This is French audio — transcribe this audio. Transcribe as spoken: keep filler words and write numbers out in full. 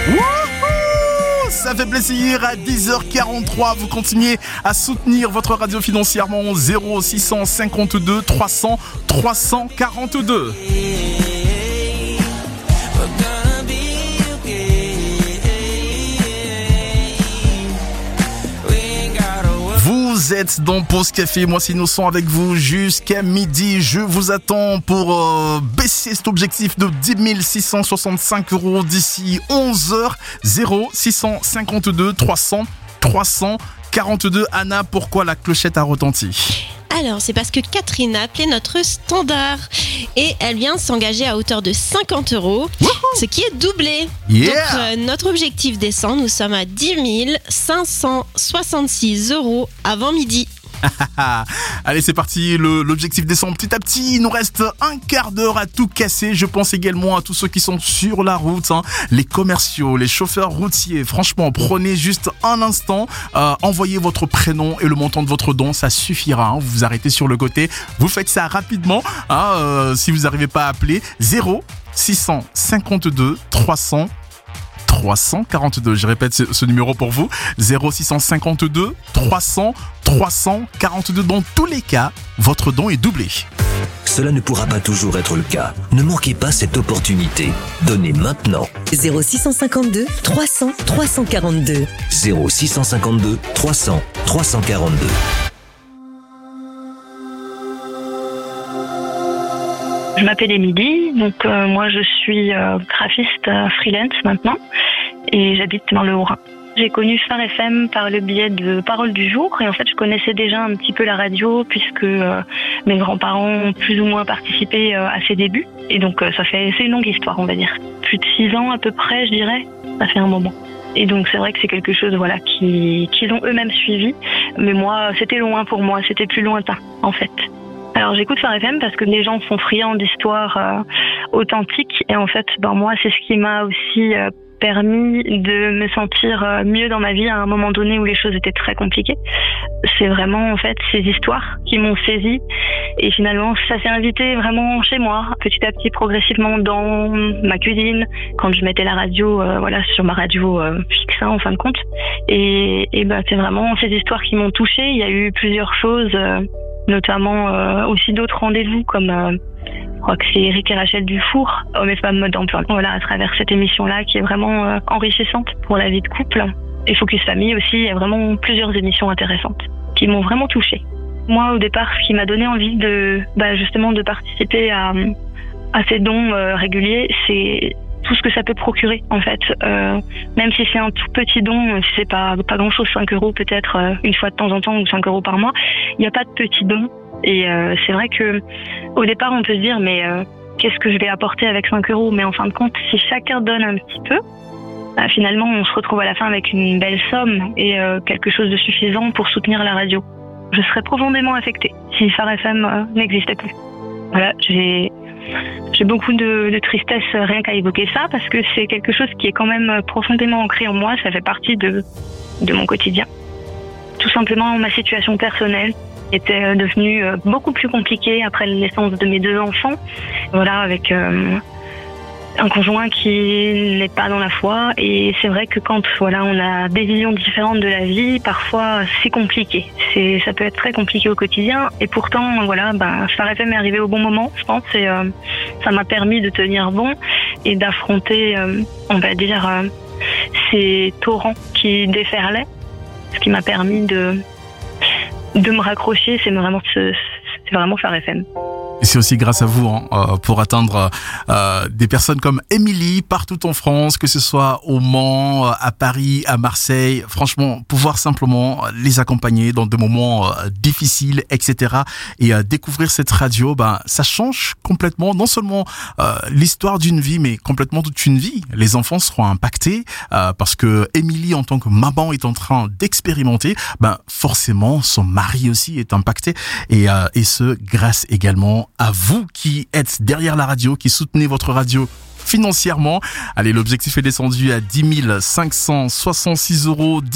Wouhou, ça fait plaisir. À dix heures quarante-trois, vous continuez à soutenir votre radio financièrement. Zéro six cent cinquante-deux trois cents trois cent quarante-deux. Vous êtes dans Pause Café, moi c'est Innocent avec vous jusqu'à midi. Je vous attends pour euh, baisser cet objectif de dix mille six cent soixante-cinq euros d'ici onze heures. Zéro six cent cinquante-deux trois cents trois cent quarante-deux. Anna, pourquoi la clochette a retenti ? Alors, c'est parce que Catherine a appelé notre standard et elle vient s'engager à hauteur de cinquante euros, Wouhou, ce qui est doublé. Yeah. Donc, euh, notre objectif descend, nous sommes à dix mille cinq cent soixante-six euros avant midi. Allez, c'est parti, le, l'objectif descend petit à petit. Il nous reste un quart d'heure à tout casser. Je pense également à tous ceux qui sont sur la route, hein, les commerciaux, les chauffeurs routiers. Franchement, prenez juste un instant, euh, envoyez votre prénom et le montant de votre don, ça suffira, hein. Vous vous arrêtez sur le côté, vous faites ça rapidement, hein, euh, si vous n'arrivez pas à appeler. Zéro six cent cinquante-deux trois cents trois cent quarante-deux. Je répète ce, ce numéro pour vous. Zéro six cent cinquante-deux trois cents trois cent quarante-deux. Dans tous les cas, votre don est doublé. Cela ne pourra pas toujours être le cas. Ne manquez pas cette opportunité. Donnez maintenant. Zéro six cent cinquante-deux trois cents trois cent quarante-deux. Zéro six cent cinquante-deux trois cents trois cent quarante-deux. Je m'appelle Émilie, donc euh, moi je suis euh, graphiste euh, freelance maintenant et j'habite dans le Haut-Rhin. J'ai connu Phare F M par le biais de Parole du Jour et en fait je connaissais déjà un petit peu la radio puisque euh, mes grands-parents ont plus ou moins participé euh, à ses débuts et donc euh, ça fait c'est une longue histoire on va dire. Plus de six ans à peu près je dirais, ça fait un moment. Et donc c'est vrai que c'est quelque chose voilà qui qu'ils ont eux-mêmes suivi, mais moi c'était loin pour moi, c'était plus lointain en fait. Alors j'écoute Phare F M parce que les gens sont friands d'histoires euh, authentiques et en fait ben moi c'est ce qui m'a aussi euh, permis de me sentir euh, mieux dans ma vie à un moment donné où les choses étaient très compliquées. C'est vraiment en fait ces histoires qui m'ont saisie et finalement ça s'est invité vraiment chez moi petit à petit progressivement dans ma cuisine quand je mettais la radio euh, voilà sur ma radio euh, fixe hein, en fin de compte et, et ben c'est vraiment ces histoires qui m'ont touchée. Il y a eu plusieurs choses euh, notamment euh, aussi d'autres rendez-vous comme euh, je crois que c'est Eric et Rachel Dufour, Hommes et femmes mode d'emploi. Voilà, à travers cette émission-là qui est vraiment euh, enrichissante pour la vie de couple. Et Focus Famille aussi, il y a vraiment plusieurs émissions intéressantes qui m'ont vraiment touchée. Moi, au départ, ce qui m'a donné envie de bah, justement de participer à, à ces dons euh, réguliers, c'est tout ce que ça peut procurer en fait. Euh, même si c'est un tout petit don, si c'est pas, pas grand chose, cinq euros peut-être euh, une fois de temps en temps ou cinq euros par mois, il n'y a pas de petit don. Et euh, c'est vrai que au départ on peut se dire mais euh, qu'est-ce que je vais apporter avec cinq euros, mais en fin de compte si chacun donne un petit peu, bah, finalement on se retrouve à la fin avec une belle somme et euh, quelque chose de suffisant pour soutenir la radio. Je serais profondément affectée si Phare F M euh, n'existait plus. Voilà, j'ai J'ai beaucoup de, de tristesse rien qu'à évoquer ça parce que c'est quelque chose qui est quand même profondément ancré en moi, ça fait partie de, de mon quotidien. Tout simplement, ma situation personnelle était devenue beaucoup plus compliquée après la naissance de mes deux enfants. Voilà, avec euh, un conjoint qui n'est pas dans la foi et c'est vrai que quand voilà on a des visions différentes de la vie, parfois c'est compliqué. C'est ça peut être très compliqué au quotidien et pourtant voilà bah Phare F M est arrivé au bon moment, je pense et euh, ça m'a permis de tenir bon et d'affronter euh, on va dire euh, ces torrents qui déferlaient, ce qui m'a permis de de me raccrocher, c'est vraiment c'est vraiment Phare F M. Et c'est aussi grâce à vous hein, euh, pour atteindre euh, des personnes comme Émilie partout en France, que ce soit au Mans, à Paris, à Marseille. Franchement, pouvoir simplement les accompagner dans des moments euh, difficiles, et cetera. Et euh, découvrir cette radio, ben ça change complètement, non seulement euh, l'histoire d'une vie, mais complètement toute une vie. Les enfants seront impactés euh, parce que Émilie, en tant que maman, est en train d'expérimenter. Ben forcément, son mari aussi est impacté. Et, euh, et ce, grâce également à vous qui êtes derrière la radio, qui soutenez votre radio financièrement. Allez, l'objectif est descendu à dix mille cinq cent soixante-six euros.